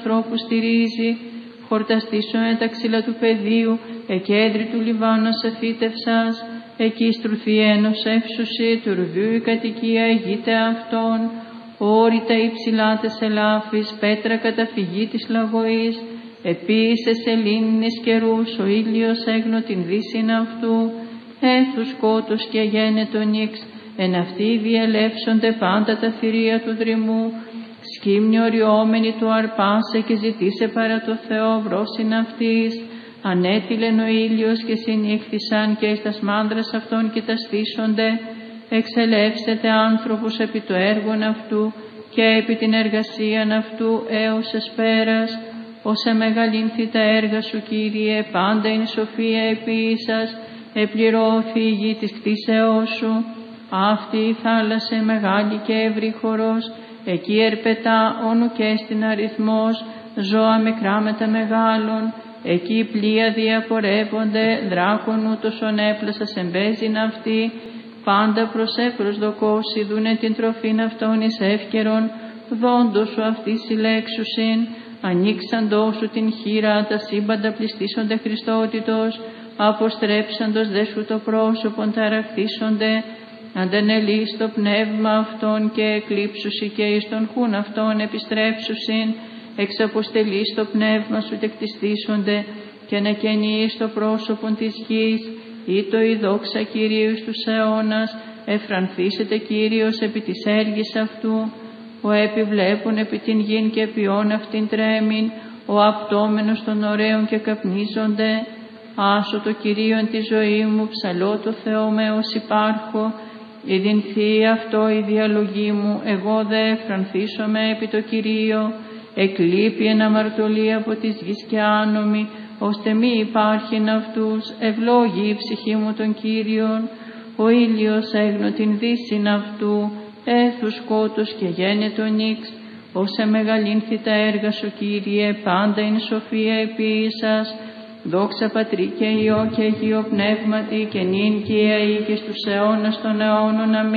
ανθρώπου στηρίζει. Χορταστήσου με τα ξύλα του πεδίου, εκέντρη του Λιβάνου σε φύτευσας, εκεί στρουθιένος εύσουσι, του ρουβιού η κατοικία ηγείται αυτών, όρητα υψηλά τες ελάφης, πέτρα καταφυγή της λαγωής, επίσης σελήνης καιρούς, ο ήλιος έγνω την δύσιν αυτού, έθους σκότους και γένετο νίξ, εν αυτοί διελεύσονται πάντα τα θηρία του δρυμού, σκύμνη οριόμενη του αρπάσε και ζητήσε παρά το Θεό βρόσιν αυτής, ανέτειλεν ο ήλιος και συνήχθησαν και εις τας μάνδρας αυτών κοιταστήσονται, εξελεύσετε άνθρωπος επί το έργον αυτού και επί την εργασίαν αυτού έως εσπέρας, όσε μεγαλύνθη τα έργα σου Κύριε, πάντα είναι σοφία επίησας, επληρώθη η γη της κτίσεώς σου, αυτή η θάλασσα μεγάλη και ευρύχωρος, εκεί ερπετά όνου και στην αριθμός, ζώα μικρά με τα μεγάλων, εκεί πλοία διαπορεύονται, δράκων ούτως ονέπλασας εμπέζειν αυτοί, πάντα προσδοκώσει δούνε την τροφήν αυτών εις εύκαιρον, δόντος σου αυτή συλλέξουσιν, ανοίξαντός σου την χείρα, τα σύμπαντα πληστήσονται Χριστότητος, αποστρέψαντος δε σου το πρόσωπον ταραχθήσονται, αντενελείς το πνεύμα αυτών και εκλείψουσι και εις τον χούν αυτών επιστρέψουσιν, εξαποστελείς το πνεύμα σου και κτιστήσονται και να καινείς το πρόσωπον της γης, ή το η δόξα Κυρίου στους αιώνας, εφρανθήσετε Κύριος επί της έργης αυτού, ο επιβλέπουν επί την γην και ποιόν αυτήν τρέμην, ο απτόμενος των ωραίων και καπνίζονται, άσω το Κυρίον τη ζωή μου, ψαλώ το Θεό με ως υπάρχω, ειδυνθεί αυτό η διαλογή μου, εγώ δε εφρανθήσομαι επί το Κυρίο, εκλείπει εν αμαρτωλή από της γης και άνομη, ώστε μη υπάρχειν αυτούς, ευλόγη η ψυχή μου τον Κύριον, ο ήλιος έγνω την δύσιν αυτού, έθους σκότους και γένετο νίξ, όσε μεγαλύνθη τα έργα σου Κύριε, πάντα είναι σοφία επίησας, δόξα Πατρί και Υιό και Αγίο Πνεύματι και νυν και αεί και στους αιώνας των αιώνων. Αμήν.